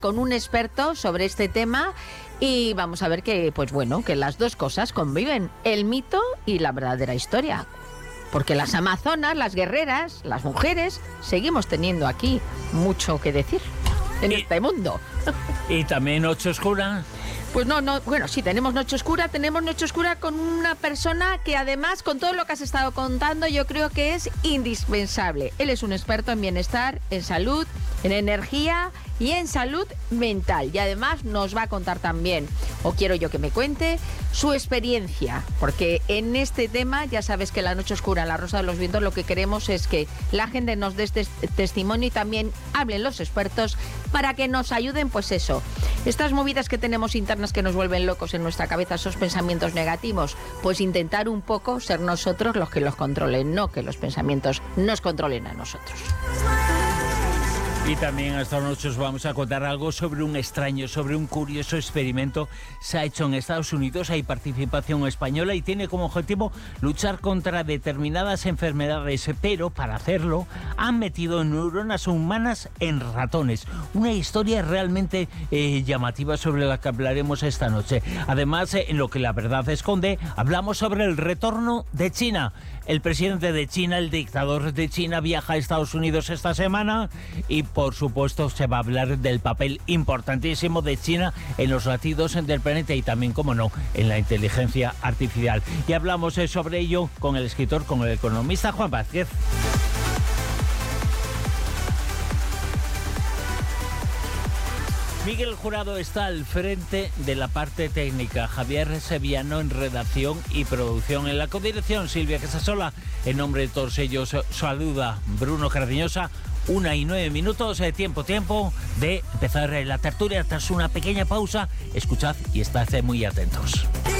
con un experto sobre este tema y vamos a ver que, pues bueno, que las dos cosas conviven, el mito y la verdadera historia. Porque las amazonas, las guerreras, las mujeres, seguimos teniendo aquí mucho que decir en este mundo. ¿Y también Noche Oscura? Pues no, bueno, sí, tenemos Noche Oscura con una persona que además, con todo lo que has estado contando, yo creo que es indispensable. Él es un experto en bienestar, en salud, en energía y en salud mental. Y además nos va a contar también, o quiero yo que me cuente, su experiencia. Porque en este tema, ya sabes que la Noche Oscura, la Rosa de los Vientos, lo que queremos es que la gente nos dé este testimonio y también hablen los expertos para que nos ayuden, pues eso. Estas movidas que tenemos internas que nos vuelven locos en nuestra cabeza, esos pensamientos negativos, pues intentar un poco ser nosotros los que los controlen, no que los pensamientos nos controlen a nosotros. Y también esta noche os vamos a contar algo sobre un extraño, sobre un curioso experimento. Se ha hecho en Estados Unidos, hay participación española y tiene como objetivo luchar contra determinadas enfermedades, pero para hacerlo han metido neuronas humanas en ratones. Una historia realmente llamativa sobre la que hablaremos esta noche. Además, en lo que la verdad esconde, hablamos sobre el retorno de China. El presidente de China, el dictador de China, viaja a Estados Unidos esta semana y, por supuesto, se va a hablar del papel importantísimo de China en los latidos del planeta y también, como no, en la inteligencia artificial. Y hablamos sobre ello con el escritor, con el economista Juan Vázquez. Miguel Jurado está al frente de la parte técnica, Javier Sevillano en redacción y producción. En la codirección, Silvia Casasola. En nombre de todos ellos, saluda Bruno Cardeñosa. 1:09, tiempo de empezar la tertulia. Tras una pequeña pausa, escuchad y estad muy atentos.